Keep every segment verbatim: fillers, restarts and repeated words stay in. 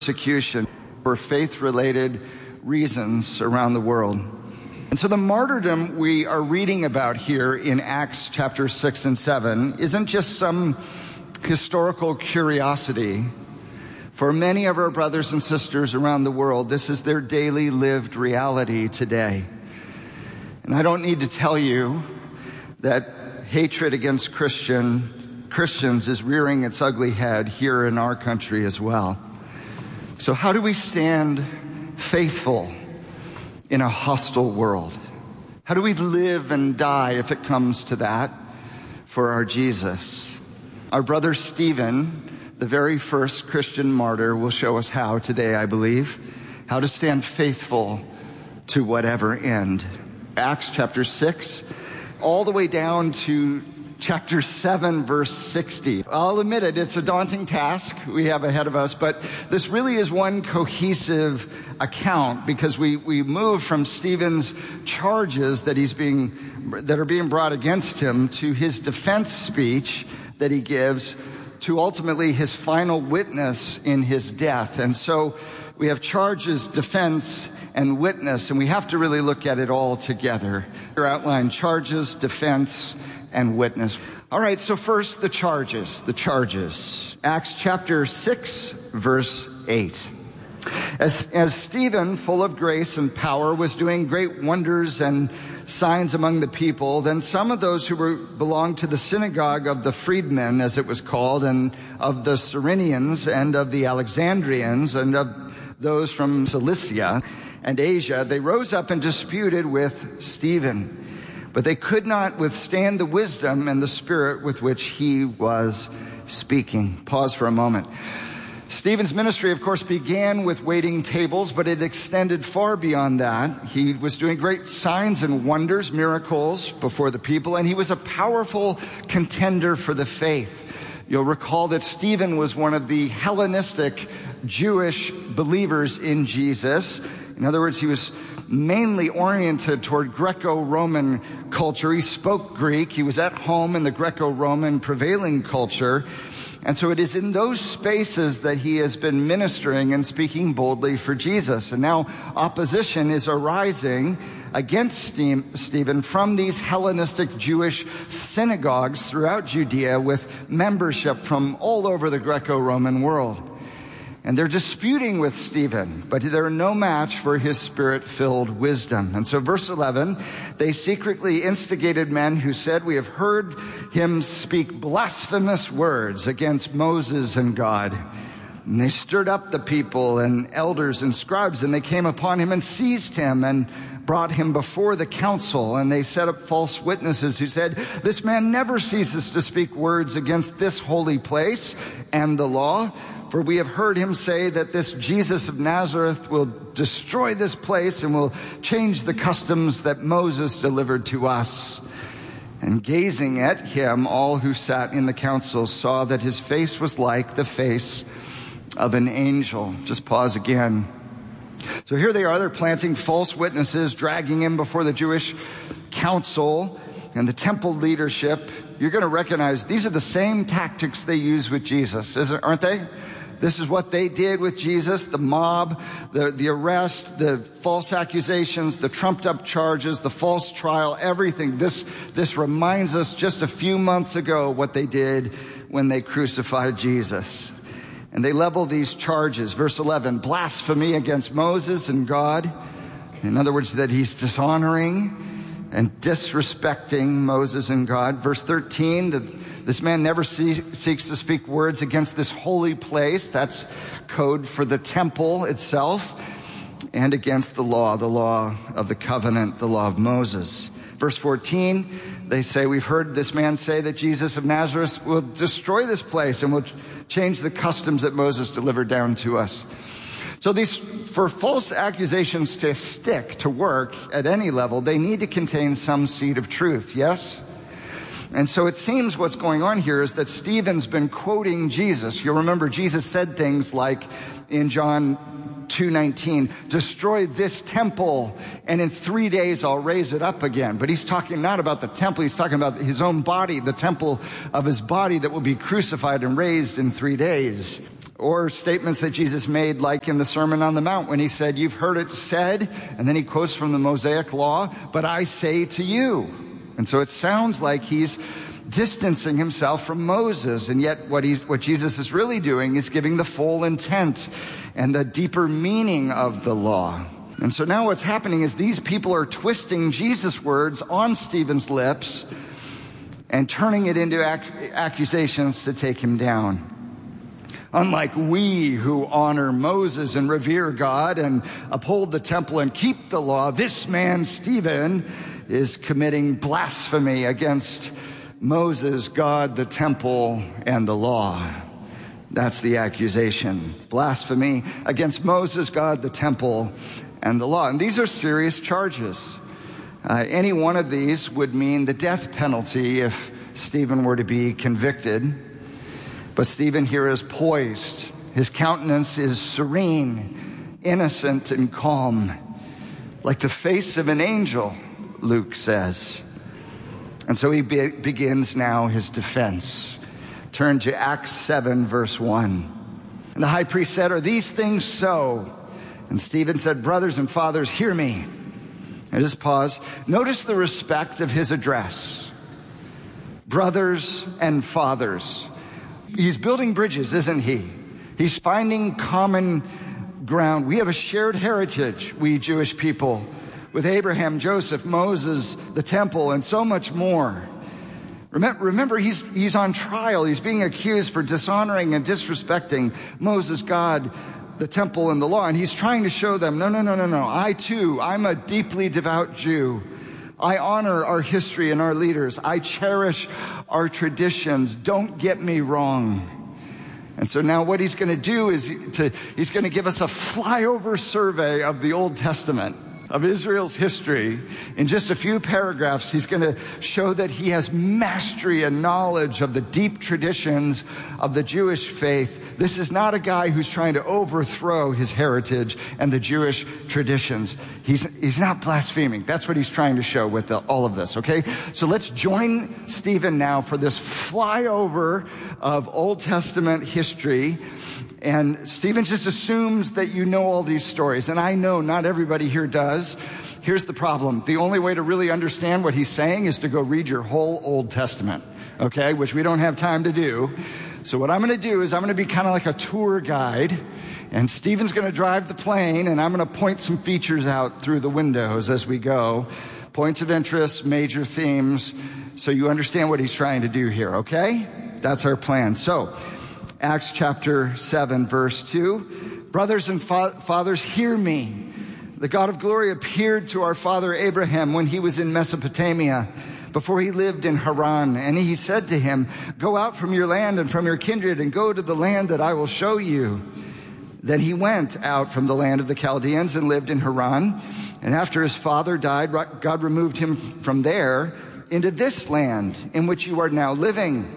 persecution for faith-related reasons around the world. And so the martyrdom we are reading about here in Acts chapter six and seven isn't just some historical curiosity. For many of our brothers and sisters around the world, this is their daily lived reality today. And I don't need to tell you that hatred against Christian Christians is rearing its ugly head here in our country as well. So how do we stand faithful in a hostile world? How do we live and die, if it comes to that, for our Jesus? Our brother Stephen, the very first Christian martyr, will show us how today, I believe, how to stand faithful to whatever end. Acts chapter six, all the way down to chapter seven, verse sixty. I'll admit it, it's a daunting task we have ahead of us, but this really is one cohesive account because we, we move from Stephen's charges that he's being, that are being brought against him to his defense speech that he gives to ultimately his final witness in his death. And so we have charges, defense, and witness, and we have to really look at it all together. Your outline: charges, defense, and witness. All right, so first, the charges, the charges. Acts chapter six, verse eight. As, as Stephen, full of grace and power, was doing great wonders and signs among the people, then some of those who were belonged to the synagogue of the freedmen, as it was called, and of the Cyrenians, and of the Alexandrians, and of those from Cilicia and Asia, they rose up and disputed with Stephen. But they could not withstand the wisdom and the spirit with which he was speaking. Pause for a moment. Stephen's ministry, of course, began with waiting tables, but it extended far beyond that. He was doing great signs and wonders, miracles before the people, and he was a powerful contender for the faith. You'll recall that Stephen was one of the Hellenistic Jewish believers in Jesus. In other words, he was mainly oriented toward Greco-Roman culture. He spoke Greek. He was at home in the Greco-Roman prevailing culture. And so it is in those spaces that he has been ministering and speaking boldly for Jesus. And now opposition is arising against Stephen from these Hellenistic Jewish synagogues throughout Judea with membership from all over the Greco-Roman world. And they're disputing with Stephen, but they're no match for his spirit-filled wisdom. And so verse eleven, they secretly instigated men who said, "We have heard him speak blasphemous words against Moses and God." And they stirred up the people and elders and scribes, and they came upon him and seized him and brought him before the council. And they set up false witnesses who said, "This man never ceases to speak words against this holy place and the law. For we have heard him say that this Jesus of Nazareth will destroy this place and will change the customs that Moses delivered to us." And gazing at him, all who sat in the council saw that his face was like the face of an angel. Just pause again. So here they are, they're planting false witnesses, dragging him before the Jewish council and the temple leadership. You're going to recognize these are the same tactics they use with Jesus, isn't, aren't they? This is what they did with Jesus, the mob, the, the arrest, the false accusations, the trumped up charges, the false trial, everything. This, this reminds us just a few months ago what they did when they crucified Jesus. And they level these charges. Verse eleven, blasphemy against Moses and God. In other words, that he's dishonoring and disrespecting Moses and God. Verse thirteen, that this man never see, seeks to speak words against this holy place. That's code for the temple itself. And against the law, the law of the covenant, the law of Moses. Verse fourteen, they say, "We've heard this man say that Jesus of Nazareth will destroy this place and will change the customs that Moses delivered down to us." So these, for false accusations to stick, to work at any level, they need to contain some seed of truth, yes? And so it seems what's going on here is that Stephen's been quoting Jesus. You'll remember Jesus said things like in John two nineteen, "Destroy this temple, and in three days I'll raise it up again." But he's talking not about the temple, he's talking about his own body, the temple of his body that will be crucified and raised in three days. Or statements that Jesus made, like in the Sermon on the Mount, when he said, you've heard it said, and then he quotes from the Mosaic Law, but I say to you. And so it sounds like he's distancing himself from Moses, and yet what he's, what Jesus is really doing is giving the full intent and the deeper meaning of the law. And so now what's happening is these people are twisting Jesus' words on Stephen's lips and turning it into ac- accusations to take him down. Unlike we who honor Moses and revere God and uphold the temple and keep the law, this man, Stephen, is committing blasphemy against Moses, God, the temple, and the law. That's the accusation. Blasphemy against Moses, God, the temple, and the law. And these are serious charges. Uh, any one of these would mean the death penalty if Stephen were to be convicted. But Stephen here is poised. His countenance is serene, innocent, and calm, like the face of an angel, Luke says. And so he be- begins now his defense. Turn to Acts seven, verse one. And the high priest said, are these things so? And Stephen said, brothers and fathers, hear me. And just pause. Notice the respect of his address. Brothers and fathers. He's building bridges, isn't he? He's finding common ground. We have a shared heritage, we Jewish people, with Abraham, Joseph, Moses, the temple, and so much more. Remember, remember he's, he's on trial. He's being accused for dishonoring and disrespecting Moses, God, the temple, and the law. And he's trying to show them, no, no, no, no, no. I too, I'm a deeply devout Jew. I honor our history and our leaders. I cherish our traditions. Don't get me wrong. And so now what he's going to do is to, he's going to give us a flyover survey of the Old Testament, of Israel's history. In just a few paragraphs, he's going to show that he has mastery and knowledge of the deep traditions of the Jewish faith. This is not a guy who's trying to overthrow his heritage and the Jewish traditions. He's, he's not blaspheming. That's what he's trying to show with the, all of this, okay? So let's join Stephen now for this flyover of Old Testament history. And Stephen just assumes that you know all these stories. And I know not everybody here does. Here's the problem. The only way to really understand what he's saying is to go read your whole Old Testament, okay? Which we don't have time to do. So what I'm going to do is I'm going to be kind of like a tour guide. And Stephen's going to drive the plane, and I'm going to point some features out through the windows as we go. Points of interest, major themes, so you understand what he's trying to do here, okay? That's our plan. So, Acts chapter seven, verse two. Brothers and fa- fathers, hear me. The God of glory appeared to our father Abraham when he was in Mesopotamia, before he lived in Haran. And he said to him, go out from your land and from your kindred and go to the land that I will show you. Then he went out from the land of the Chaldeans and lived in Haran. And after his father died, God removed him from there into this land in which you are now living.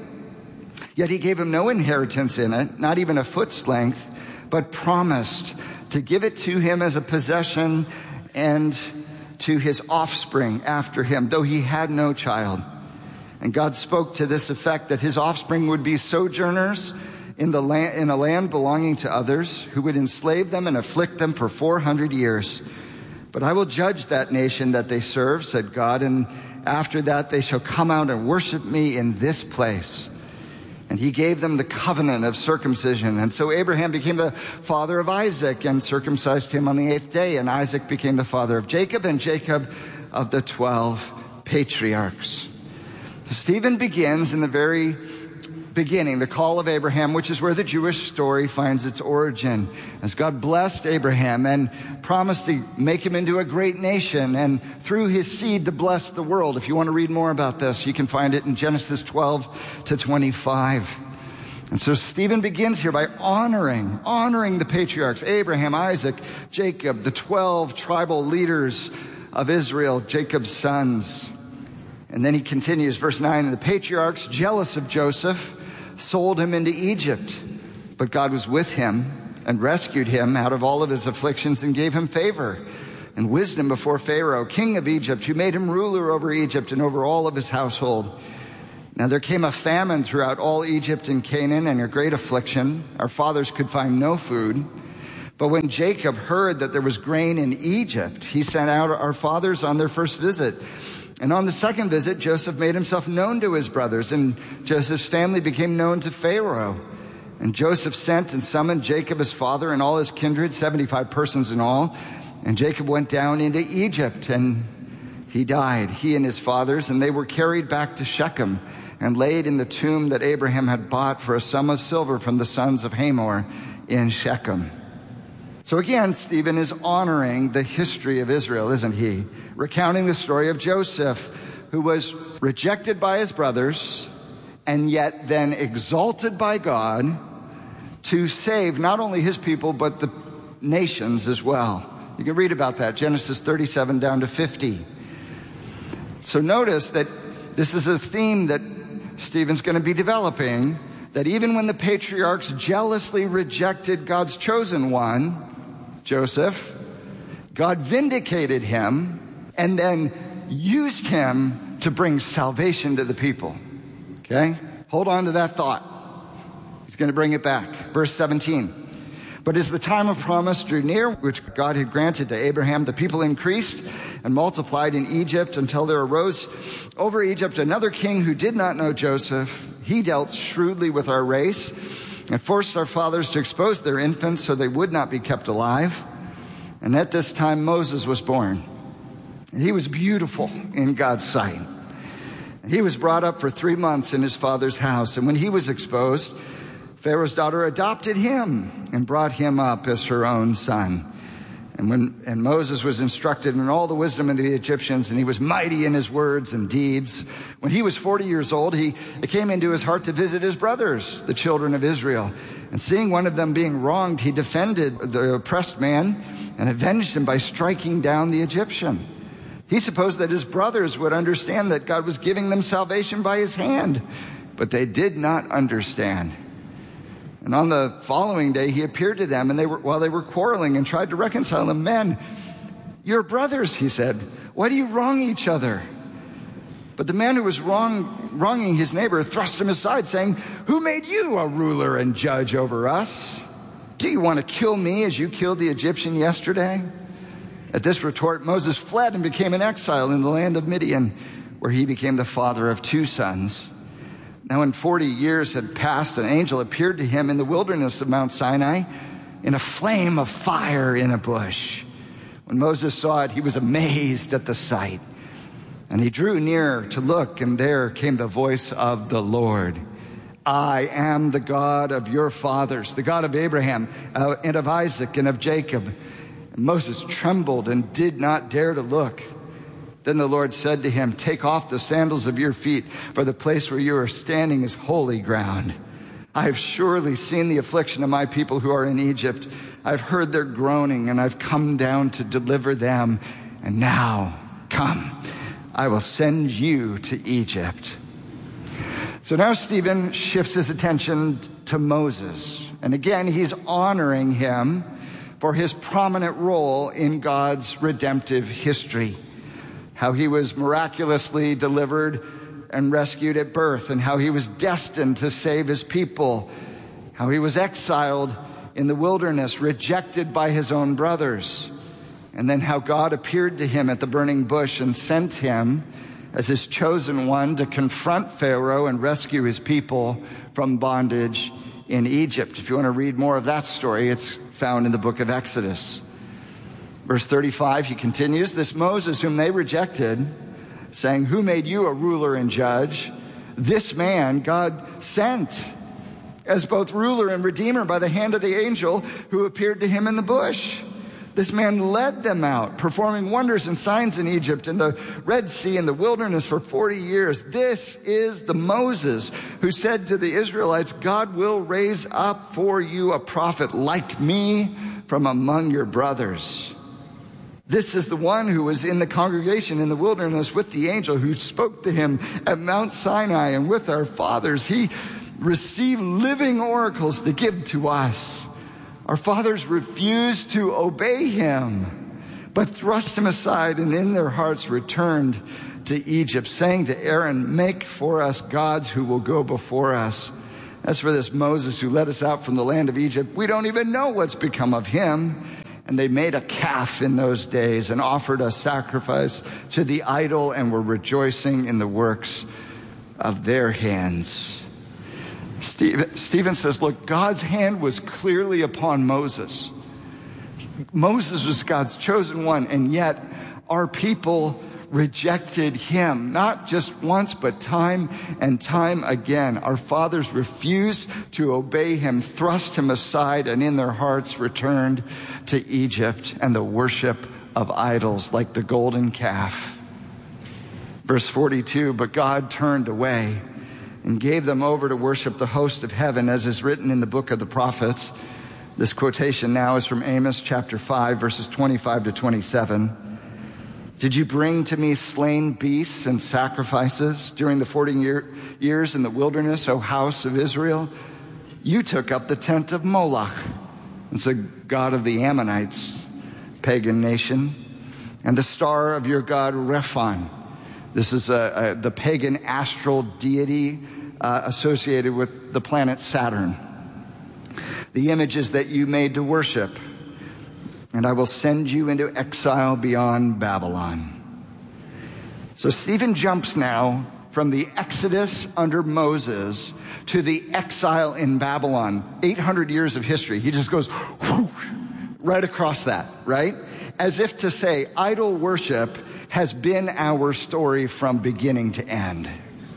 Yet he gave him no inheritance in it, not even a foot's length, but promised to give it to him as a possession and to his offspring after him, though he had no child. And God spoke to this effect, that his offspring would be sojourners in the land, in a land belonging to others, who would enslave them and afflict them for four hundred years. But I will judge that nation that they serve, said God, and after that they shall come out and worship me in this place. And he gave them the covenant of circumcision. And so Abraham became the father of Isaac and circumcised him on the eighth day. And Isaac became the father of Jacob, and Jacob of the twelve patriarchs. Stephen begins in the very beginning, the call of Abraham, which is where the Jewish story finds its origin. As God blessed Abraham and promised to make him into a great nation, and through his seed to bless the world. If you want to read more about this, you can find it in Genesis twelve to twenty-five. And so Stephen begins here by honoring, honoring the patriarchs, Abraham, Isaac, Jacob, the twelve tribal leaders of Israel, Jacob's sons. And then he continues, verse nine, and the patriarchs, jealous of Joseph, sold him into Egypt. But God was with him and rescued him out of all of his afflictions and gave him favor and wisdom before Pharaoh, king of Egypt, who made him ruler over Egypt and over all of his household. Now there came a famine throughout all Egypt and Canaan, and a great affliction. Our fathers could find no food. But when Jacob heard that there was grain in Egypt, he sent out our fathers on their first visit. And on the second visit, Joseph made himself known to his brothers, and Joseph's family became known to Pharaoh. And Joseph sent and summoned Jacob his father and all his kindred, seventy-five persons in all. And Jacob went down into Egypt, and he died, he and his fathers, and they were carried back to Shechem and laid in the tomb that Abraham had bought for a sum of silver from the sons of Hamor in Shechem. So again, Stephen is honoring the history of Israel, isn't he? Recounting the story of Joseph, who was rejected by his brothers and yet then exalted by God to save not only his people, but the nations as well. You can read about that, Genesis thirty-seven down to fifty. So notice that this is a theme that Stephen's going to be developing, that even when the patriarchs jealously rejected God's chosen one, Joseph, God vindicated him and then used him to bring salvation to the people. Okay? Hold on to that thought. He's going to bring it back. Verse seventeen. But as the time of promise drew near, which God had granted to Abraham, the people increased and multiplied in Egypt until there arose over Egypt another king who did not know Joseph. He dealt shrewdly with our race and forced our fathers to expose their infants so they would not be kept alive. And at this time Moses was born. He was beautiful in God's sight. He was brought up for three months in his father's house. And when he was exposed, Pharaoh's daughter adopted him and brought him up as her own son. And when and Moses was instructed in all the wisdom of the Egyptians, and he was mighty in his words and deeds. When he was forty years old, he it came into his heart to visit his brothers, the children of Israel. And seeing one of them being wronged, he defended the oppressed man and avenged him by striking down the Egyptian. He supposed that his brothers would understand that God was giving them salvation by his hand, but they did not understand. And on the following day, he appeared to them, and they were while they were quarreling and tried to reconcile them. Men, you're brothers, he said. Why do you wrong each other? But the man who was wrong, wronging his neighbor thrust him aside, saying, who made you a ruler and judge over us? Do you want to kill me as you killed the Egyptian yesterday? At this retort, Moses fled and became an exile in the land of Midian, where he became the father of two sons. Now when forty years had passed, an angel appeared to him in the wilderness of Mount Sinai in a flame of fire in a bush. When Moses saw it, he was amazed at the sight. And he drew near to look, and there came the voice of the Lord. I am the God of your fathers, the God of Abraham uh, and of Isaac and of Jacob. And Moses trembled and did not dare to look. Then the Lord said to him, take off the sandals of your feet, for the place where you are standing is holy ground. I have surely seen the affliction of my people who are in Egypt. I've heard their groaning, and I've come down to deliver them. And now, come, I will send you to Egypt. So now Stephen shifts his attention to Moses. And again, he's honoring him for his prominent role in God's redemptive history. How he was miraculously delivered and rescued at birth, and how he was destined to save his people, how he was exiled in the wilderness, rejected by his own brothers, and then how God appeared to him at the burning bush and sent him as his chosen one to confront Pharaoh and rescue his people from bondage in Egypt. If you want to read more of that story, it's found in the book of Exodus. Verse thirty-five, he continues, this Moses whom they rejected, saying, who made you a ruler and judge? This man God sent as both ruler and redeemer by the hand of the angel who appeared to him in the bush. This man led them out, performing wonders and signs in Egypt, in the Red Sea, in the wilderness for forty years. This is the Moses who said to the Israelites, God will raise up for you a prophet like me from among your brothers. This is the one who was in the congregation in the wilderness with the angel who spoke to him at Mount Sinai, and with our fathers. He received living oracles to give to us. Our fathers refused to obey him, but thrust him aside, and in their hearts returned to Egypt, saying to Aaron, make for us gods who will go before us. As for this Moses who led us out from the land of Egypt, we don't even know what's become of him. And they made a calf in those days and offered a sacrifice to the idol and were rejoicing in the works of their hands. Stephen, Stephen says, look, God's hand was clearly upon Moses. Moses was God's chosen one, and yet our people rejected him, not just once, but time and time again. Our fathers refused to obey him, thrust him aside, and in their hearts returned to Egypt and the worship of idols like the golden calf. Verse forty-two, but God turned away and gave them over to worship the host of heaven, as is written in the book of the prophets. This quotation now is from Amos chapter five, verses twenty-five to twenty-seven. Did you bring to me slain beasts and sacrifices during the forty year, years in the wilderness, O house of Israel? You took up the tent of Moloch. It's a god of the Ammonites, pagan nation. And the star of your god Rephan. This is a, a, the pagan astral deity uh, associated with the planet Saturn. The images that you made to worship. And I will send you into exile beyond Babylon. So Stephen jumps now from the Exodus under Moses to the exile in Babylon. eight hundred years of history. He just goes whoosh, right across that, right? As if to say, idol worship has been our story from beginning to end.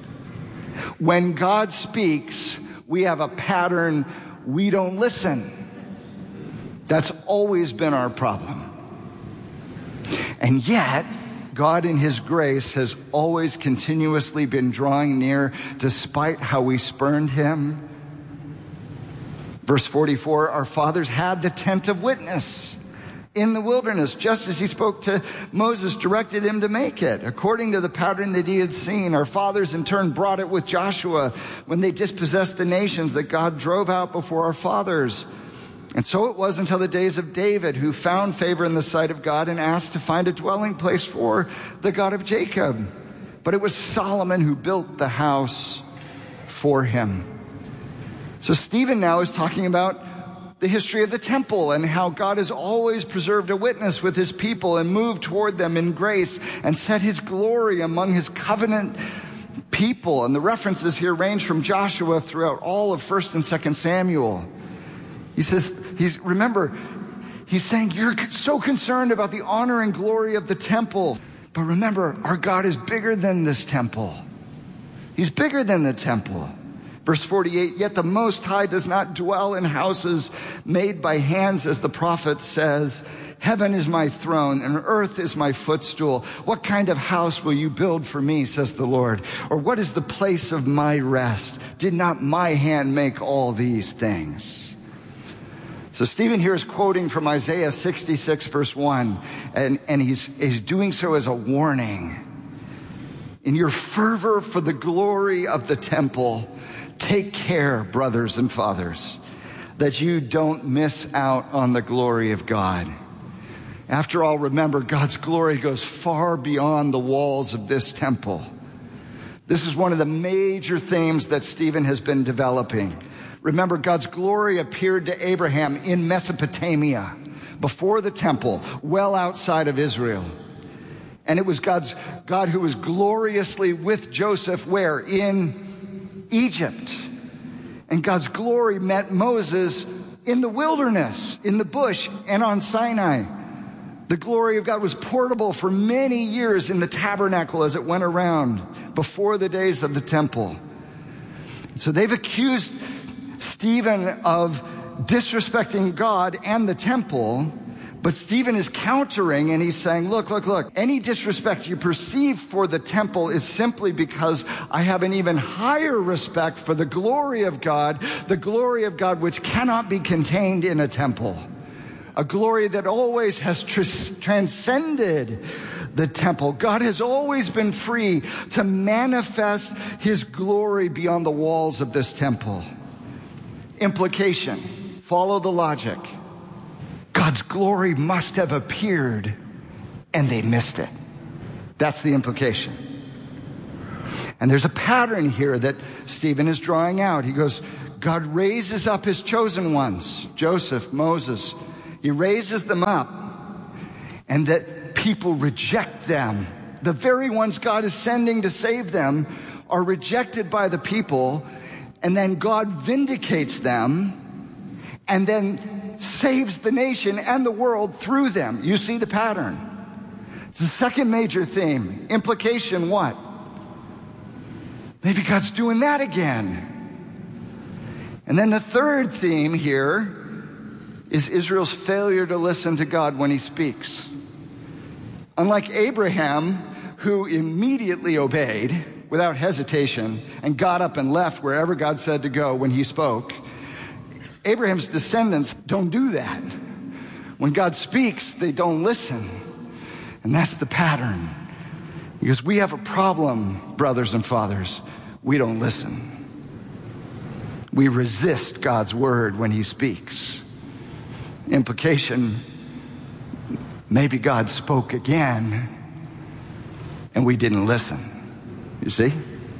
When God speaks, we have a pattern, we don't listen. That's always been our problem. And yet, God in his grace has always continuously been drawing near despite how we spurned him. Verse forty-four, our fathers had the tent of witness in the wilderness, just as he spoke to Moses, directed him to make it. According to the pattern that he had seen, our fathers in turn brought it with Joshua when they dispossessed the nations that God drove out before our fathers. And so it was until the days of David, who found favor in the sight of God and asked to find a dwelling place for the God of Jacob. But it was Solomon who built the house for him. So Stephen now is talking about the history of the temple and how God has always preserved a witness with his people and moved toward them in grace and set his glory among his covenant people. And the references here range from Joshua throughout all of First and Second Samuel. He says, he's, remember, he's saying, you're so concerned about the honor and glory of the temple. But remember, our God is bigger than this temple. He's bigger than the temple. Verse forty-eight, yet the Most High does not dwell in houses made by hands, as the prophet says. Heaven is my throne and earth is my footstool. What kind of house will you build for me, says the Lord? Or what is the place of my rest? Did not my hand make all these things? So Stephen here is quoting from Isaiah sixty-six, verse one, and, and he's, he's doing so as a warning. In your fervor for the glory of the temple, take care, brothers and fathers, that you don't miss out on the glory of God. After all, remember, God's glory goes far beyond the walls of this temple. This is one of the major themes that Stephen has been developing. Remember, God's glory appeared to Abraham in Mesopotamia, before the temple, well outside of Israel. And it was God's God who was gloriously with Joseph where? In Egypt. And God's glory met Moses in the wilderness, in the bush, and on Sinai. The glory of God was portable for many years in the tabernacle as it went around before the days of the temple. So they've accused Stephen of disrespecting God and the temple, but Stephen is countering and he's saying, look, look, look, any disrespect you perceive for the temple is simply because I have an even higher respect for the glory of God, the glory of God which cannot be contained in a temple. A glory that always has tr- transcended the temple. God has always been free to manifest his glory beyond the walls of this temple. Implication, follow the logic. God's glory must have appeared and they missed it. That's the implication. And there's a pattern here that Stephen is drawing out. He goes, God raises up his chosen ones, Joseph, Moses. He raises them up, and that people reject them. The very ones God is sending to save them are rejected by the people, and then God vindicates them and then saves the nation and the world through them. You see the pattern. It's the second major theme. Implication, what? Maybe God's doing that again. And then the third theme here is Israel's failure to listen to God when he speaks. Unlike Abraham, who immediately obeyed without hesitation and got up and left wherever God said to go when he spoke, Abraham's descendants don't do that. When God speaks, they don't listen. And that's the pattern. Because we have a problem, brothers and fathers. We don't listen. We resist God's word when he speaks. Implication, maybe God spoke again and we didn't listen. You see?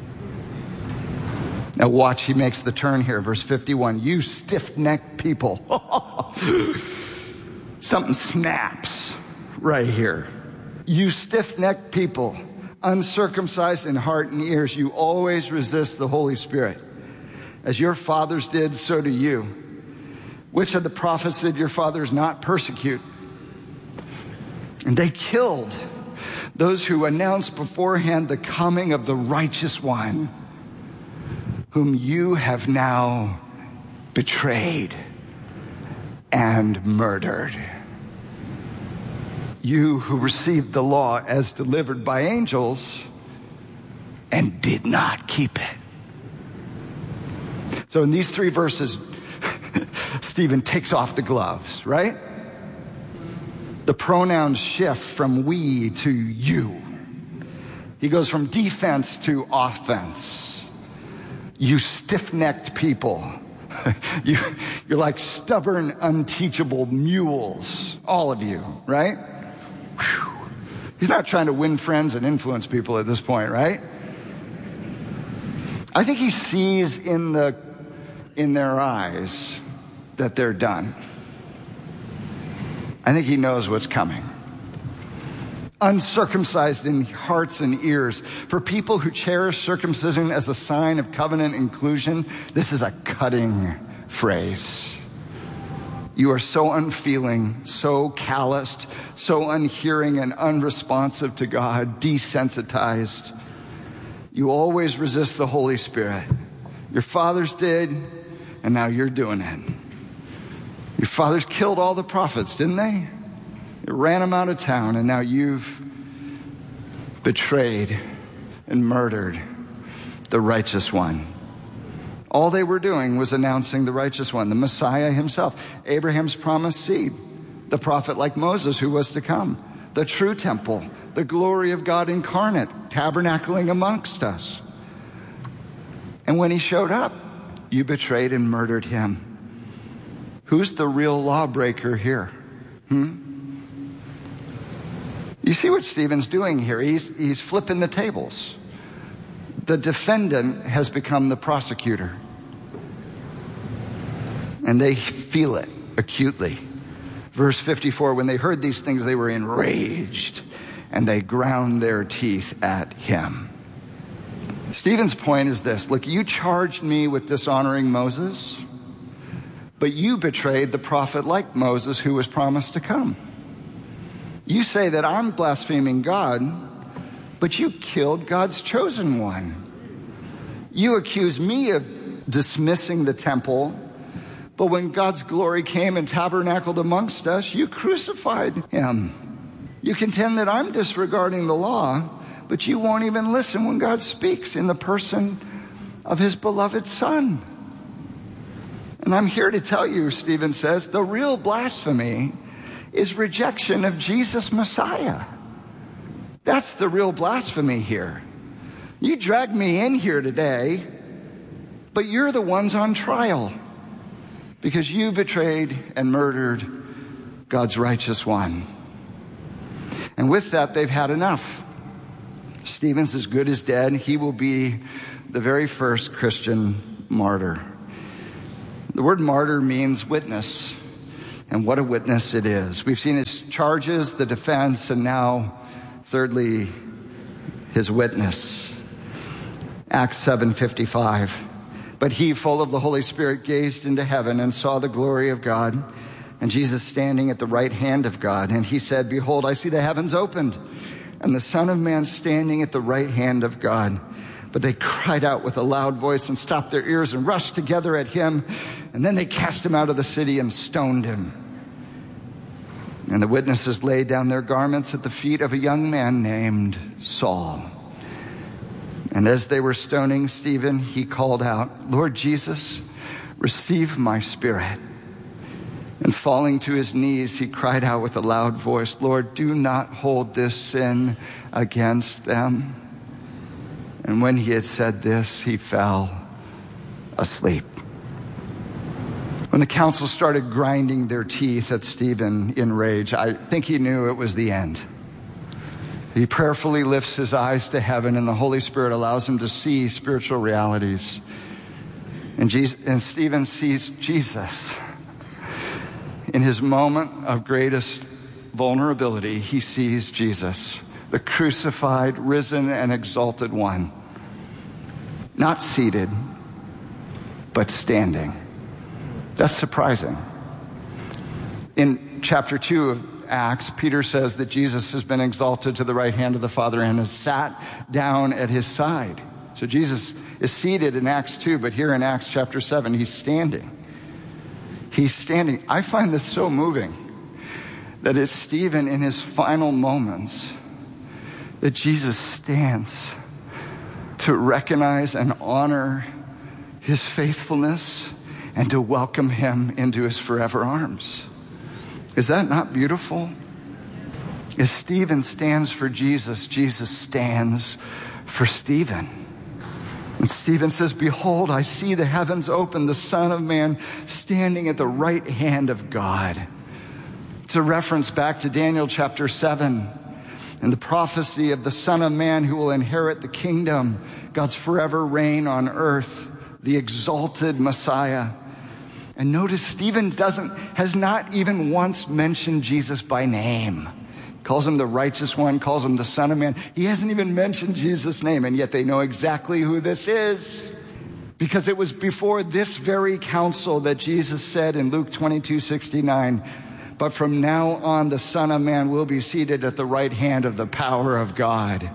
Now watch, he makes the turn here, verse fifty-one. You stiff-necked people. Something snaps right here. You stiff-necked people, uncircumcised in heart and ears, you always resist the Holy Spirit. As your fathers did, so do you. Which of the prophets did your fathers not persecute? And they killed those who announced beforehand the coming of the righteous one, whom you have now betrayed and murdered. You who received the law as delivered by angels and did not keep it. So in these three verses, Stephen takes off the gloves, right? The pronouns shift from we to you. He goes from defense to offense. You stiff-necked people. you, you're like stubborn, unteachable mules, all of you, right? Whew. He's not trying to win friends and influence people at this point, right? I think he sees in the in their eyes that they're done. I think he knows what's coming. Uncircumcised in hearts and ears. For people who cherish circumcision as a sign of covenant inclusion, this is a cutting phrase. You are so unfeeling, so calloused, so unhearing and unresponsive to God, desensitized. You always resist the Holy Spirit. Your fathers did, and now you're doing it. Your fathers killed all the prophets, didn't they? They ran them out of town, and now you've betrayed and murdered the righteous one. All they were doing was announcing the righteous one, the Messiah himself, Abraham's promised seed, the prophet like Moses who was to come, the true temple, the glory of God incarnate, tabernacling amongst us. And when he showed up, you betrayed and murdered him. Who's the real lawbreaker here? Hmm? You see what Stephen's doing here? He's, he's flipping the tables. The defendant has become the prosecutor. And they feel it acutely. Verse fifty-four, when they heard these things, they were enraged, and they ground their teeth at him. Stephen's point is this. Look, you charged me with dishonoring Moses, but you betrayed the prophet like Moses who was promised to come. You say that I'm blaspheming God, but you killed God's chosen one. You accuse me of dismissing the temple, but when God's glory came and tabernacled amongst us, you crucified him. You contend that I'm disregarding the law, but you won't even listen when God speaks in the person of his beloved Son. And I'm here to tell you, Stephen says, the real blasphemy is rejection of Jesus Messiah. That's the real blasphemy here. You dragged me in here today, but you're the ones on trial because you betrayed and murdered God's righteous one. And with that, they've had enough. Stephen's as good as dead. He will be the very first Christian martyr. The word martyr means witness, and what a witness it is. We've seen his charges, the defense, and now, thirdly, his witness. Acts seven fifty-five. But he, full of the Holy Spirit, gazed into heaven and saw the glory of God, and Jesus standing at the right hand of God. And he said, behold, I see the heavens opened, and the Son of Man standing at the right hand of God. But they cried out with a loud voice and stopped their ears and rushed together at him. And then they cast him out of the city and stoned him. And the witnesses laid down their garments at the feet of a young man named Saul. And as they were stoning Stephen, he called out, Lord Jesus, receive my spirit. And falling to his knees, he cried out with a loud voice, Lord, do not hold this sin against them. And when he had said this, he fell asleep. When the council started grinding their teeth at Stephen in rage, I think he knew it was the end. He prayerfully lifts his eyes to heaven, and the Holy Spirit allows him to see spiritual realities. And, Jesus, and Stephen sees Jesus. In his moment of greatest vulnerability, he sees Jesus, the crucified, risen, and exalted one. Not seated, but standing. That's surprising. In chapter two of Acts, Peter says that Jesus has been exalted to the right hand of the Father and has sat down at his side. So Jesus is seated in Acts two, but here in Acts chapter seven, he's standing. He's standing. I find this so moving that it's Stephen in his final moments that Jesus stands to recognize and honor his faithfulness and to welcome him into his forever arms. Is that not beautiful? As Stephen stands for Jesus, Jesus stands for Stephen. And Stephen says, behold, I see the heavens open, the Son of Man standing at the right hand of God. It's a reference back to Daniel chapter seven and the prophecy of the Son of Man who will inherit the kingdom, God's forever reign on earth, the exalted Messiah. And notice Stephen doesn't, has not even once mentioned Jesus by name. Calls him the righteous one, calls him the Son of Man. He hasn't even mentioned Jesus' name, and yet they know exactly who this is. Because it was before this very council that Jesus said in Luke twenty-two sixty-nine, but from now on the Son of Man will be seated at the right hand of the power of God.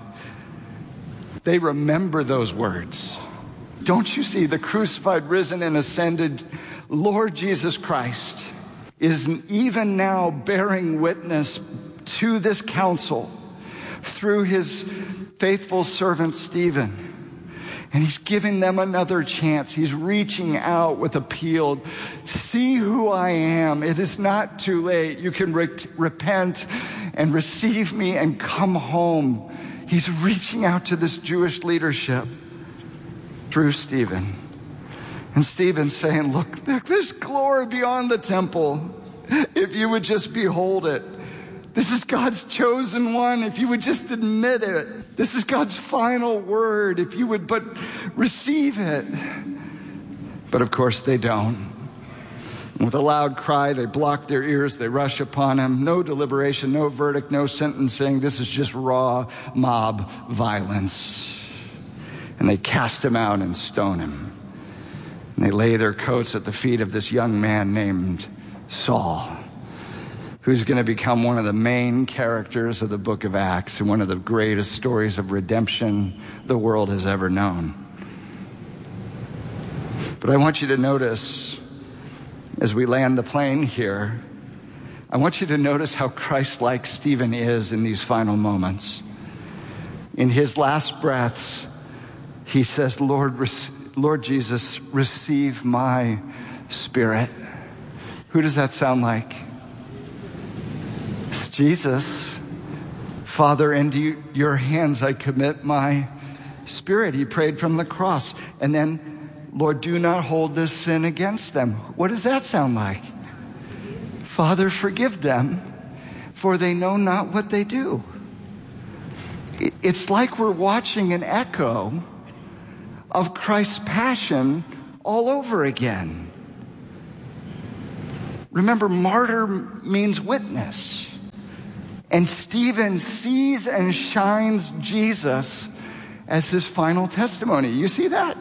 They remember those words. Don't you see the crucified, risen, and ascended Lord Jesus Christ is even now bearing witness to this council through his faithful servant Stephen. And he's giving them another chance. He's reaching out with appeal. See who I am. It is not too late. You can re- repent and receive me and come home. He's reaching out to this Jewish leadership through Stephen. And Stephen's saying, look, there's glory beyond the temple. If you would just behold it. This is God's chosen one, if you would just admit it. This is God's final word, if you would but receive it. But of course they don't. And with a loud cry, they block their ears, they rush upon him. No deliberation, no verdict, no sentencing. This is just raw mob violence. And they cast him out and stone him. And they lay their coats at the feet of this young man named Saul, who's going to become one of the main characters of the book of Acts and one of the greatest stories of redemption the world has ever known. But I want you to notice, as we land the plane here, I want you to notice how Christ-like Stephen is in these final moments. In his last breaths, he says, Lord, Lord Jesus, receive my spirit. Who does that sound like? It's Jesus. Father, into your hands I commit my spirit. He prayed from the cross. And then, Lord, do not hold this sin against them. What does that sound like? Father, forgive them, for they know not what they do. It's like we're watching an echo of Christ's passion all over again. Remember, martyr means witness. And Stephen sees and shines Jesus as his final testimony. You see that?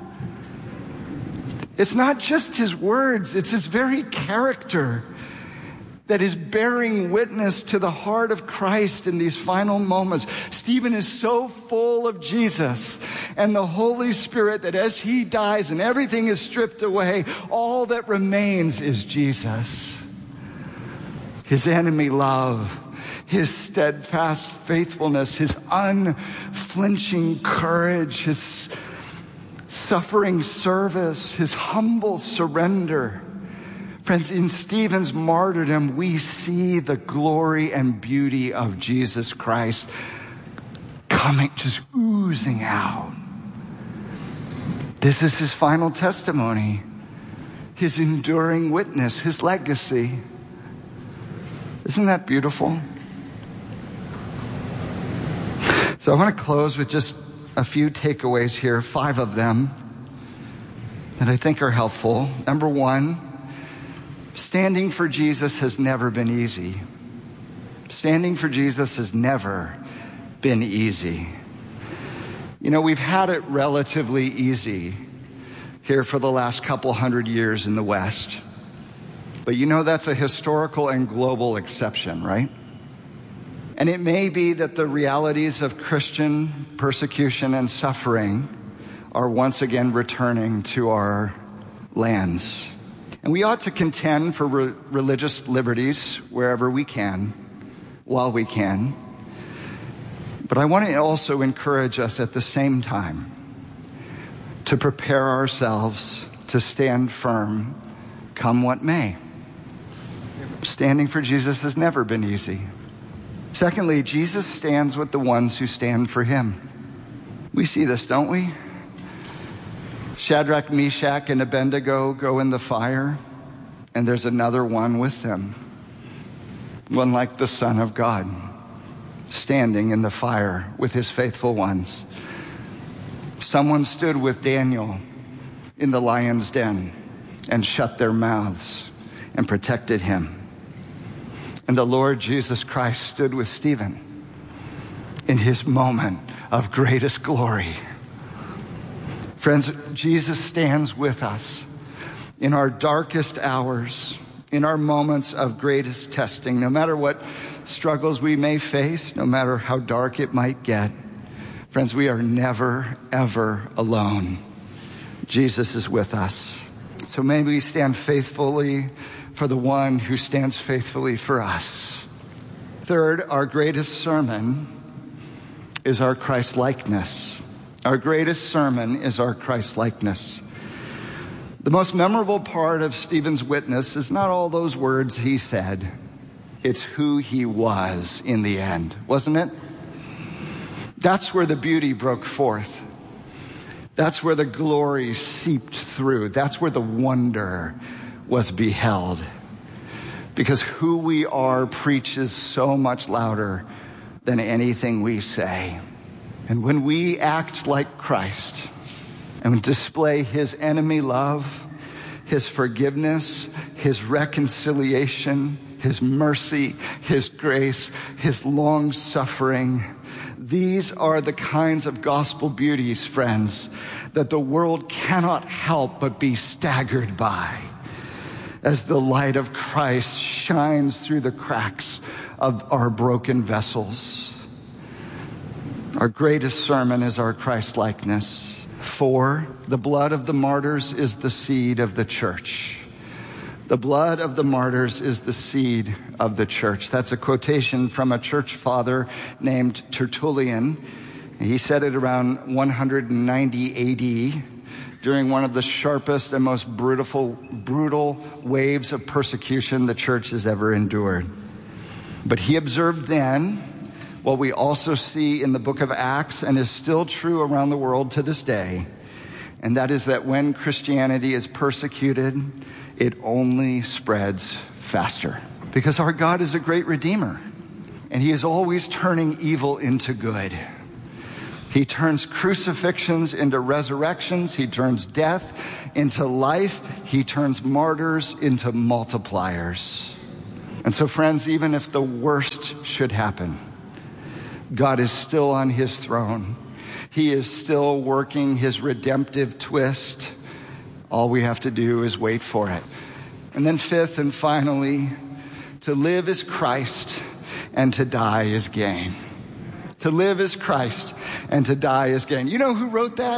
It's not just his words, it's his very character that is bearing witness to the heart of Christ in these final moments. Stephen is so full of Jesus and the Holy Spirit that as he dies and everything is stripped away, all that remains is Jesus. His enemy love, his steadfast faithfulness, his unflinching courage, his suffering service, his humble surrender. Friends, in Stephen's martyrdom, we see the glory and beauty of Jesus Christ coming, just oozing out. This is his final testimony, his enduring witness, his legacy. Isn't that beautiful? So I want to close with just a few takeaways here, five of them, that I think are helpful. Number one, standing for Jesus has never been easy. Standing for Jesus has never been easy. You know, we've had it relatively easy here for the last couple hundred years in the West. But you know, that's a historical and global exception, right? And it may be that the realities of Christian persecution and suffering are once again returning to our lands. And we ought to contend for re- religious liberties wherever we can, while we can. But I want to also encourage us at the same time to prepare ourselves to stand firm, come what may. Standing for Jesus has never been easy. Secondly, Jesus stands with the ones who stand for him. We see this, don't we? Shadrach, Meshach, and Abednego go in the fire, and there's another one with them. One like the Son of God, standing in the fire with his faithful ones. Someone stood with Daniel in the lion's den and shut their mouths and protected him. And the Lord Jesus Christ stood with Stephen in his moment of greatest glory. Friends, Jesus stands with us in our darkest hours, in our moments of greatest testing, no matter what struggles we may face, no matter how dark it might get. Friends, we are never, ever alone. Jesus is with us. So may we stand faithfully for the one who stands faithfully for us. Third, our greatest sermon is our Christ-likeness. Our greatest sermon is our Christ-likeness. The most memorable part of Stephen's witness is not all those words he said. It's who he was in the end, wasn't it? That's where the beauty broke forth. That's where the glory seeped through. That's where the wonder was beheld. Because who we are preaches so much louder than anything we say. And when we act like Christ and display his enemy love, his forgiveness, his reconciliation, his mercy, his grace, his long suffering, these are the kinds of gospel beauties, friends, that the world cannot help but be staggered by as the light of Christ shines through the cracks of our broken vessels. Our greatest sermon is our Christ-likeness. Four, the blood of the martyrs is the seed of the church. The blood of the martyrs is the seed of the church. That's a quotation from a church father named Tertullian. He said it around one ninety A D during one of the sharpest and most brutal, brutal waves of persecution the church has ever endured. But he observed then what we also see in the book of Acts and is still true around the world to this day, and that is that when Christianity is persecuted, it only spreads faster. Because our God is a great redeemer, and he is always turning evil into good. He turns crucifixions into resurrections. He turns death into life. He turns martyrs into multipliers. And so, friends, even if the worst should happen, God is still on his throne. He is still working his redemptive twist. All we have to do is wait for it. And then fifth and finally, to live is Christ and to die is gain. To live is Christ and to die is gain. You know who wrote that?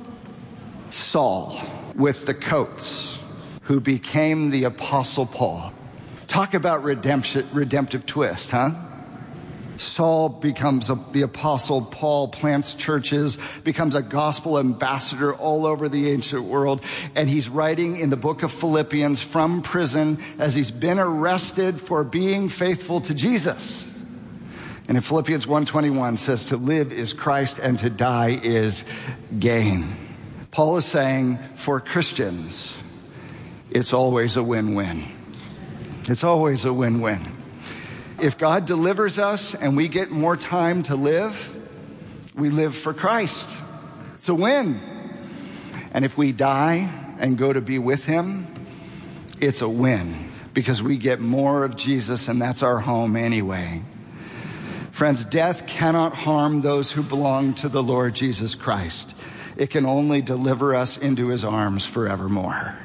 Saul with the coats, who became the Apostle Paul. Talk about redemption, redemptive twist, huh? Saul becomes a, the Apostle Paul, plants churches, becomes a gospel ambassador all over the ancient world. And he's writing in the book of Philippians from prison as he's been arrested for being faithful to Jesus. And in Philippians one twenty-one says, to live is Christ and to die is gain. Paul is saying for Christians, it's always a win-win. It's always a win-win. If God delivers us and we get more time to live, we live for Christ. It's a win. And if we die and go to be with him, it's a win because we get more of Jesus and that's our home anyway. Friends, death cannot harm those who belong to the Lord Jesus Christ. It can only deliver us into his arms forevermore.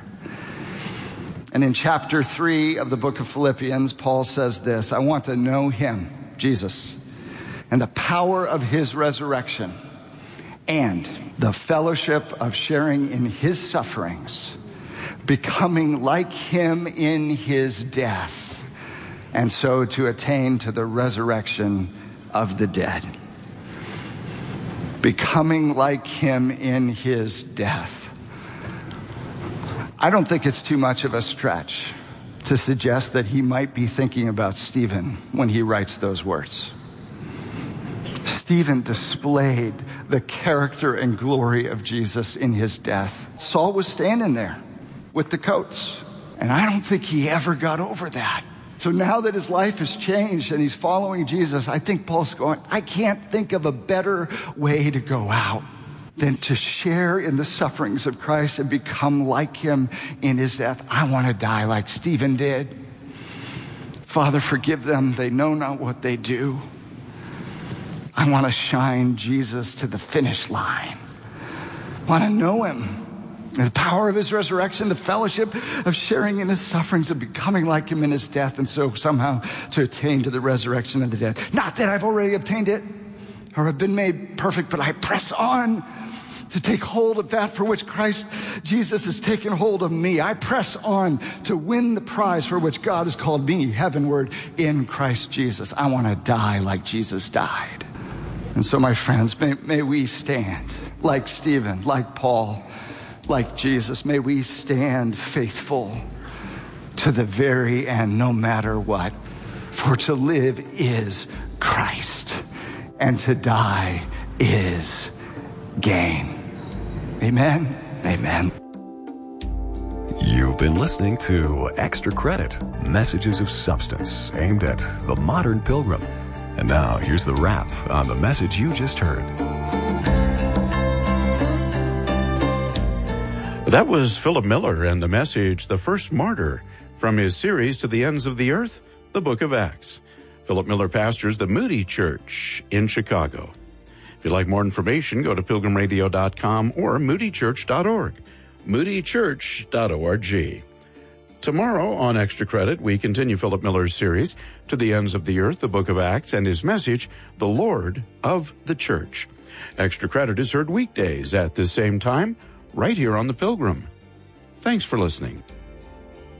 And in chapter three of the book of Philippians, Paul says this, I want to know him, Jesus, and the power of his resurrection and the fellowship of sharing in his sufferings, becoming like him in his death, and so to attain to the resurrection of the dead. Becoming like him in his death. I don't think it's too much of a stretch to suggest that he might be thinking about Stephen when he writes those words. Stephen displayed the character and glory of Jesus in his death. Saul was standing there with the coats, and I don't think he ever got over that. So now that his life has changed and he's following Jesus, I think Paul's going, I can't think of a better way to go out than to share in the sufferings of Christ and become like him in his death. I want to die like Stephen did. Father, forgive them. They know not what they do. I want to shine Jesus to the finish line. I want to know him. The power of his resurrection, the fellowship of sharing in his sufferings, of becoming like him in his death, and so somehow to attain to the resurrection of the dead. Not that I've already obtained it or have been made perfect, but I press on to take hold of that for which Christ Jesus has taken hold of me. I press on to win the prize for which God has called me heavenward in Christ Jesus. I want to die like Jesus died. And so, my friends, may, may we stand like Stephen, like Paul, like Jesus. May we stand faithful to the very end, no matter what. For to live is Christ, and to die is gain. Amen. Amen. You've been listening to Extra Credit, messages of substance aimed at the modern pilgrim. And now here's the wrap on the message you just heard. That was Philip Miller and the message, The First Martyr, from his series To the Ends of the Earth, the Book of Acts. Philip Miller pastors the Moody Church in Chicago. If you'd like more information, go to pilgrim radio dot com or moody church dot org, moody church dot org. Tomorrow on Extra Credit, we continue Philip Miller's series, To the Ends of the Earth, the Book of Acts, and his message, The Lord of the Church. Extra Credit is heard weekdays at this same time, right here on The Pilgrim. Thanks for listening.